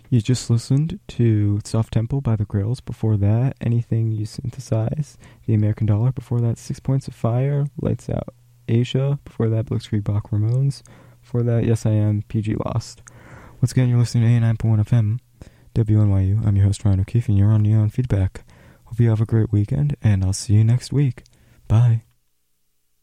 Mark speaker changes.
Speaker 1: You just listened to Soft Temple by the Grills. Before that, Anything You Synthesize, The American Dollar. Before that, 6 Points of Fire, Lights Out Asia. Before that, Blitzkrieg Bach Ramones. Before that, Yes I Am, PG Lost. Once again, you're listening to 89.1 FM, WNYU. I'm your host, Ryan O'Keefe, and you're on Neon Feedback. Hope you have a great weekend, and I'll see you next week. Bye.